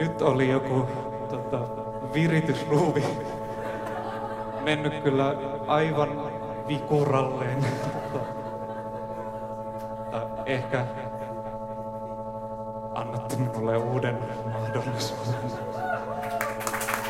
Nyt oli joku viritysruuvi mennyt kyllä aivan vikuralleen. Ehkä annatte minulle uuden mahdollisuuden.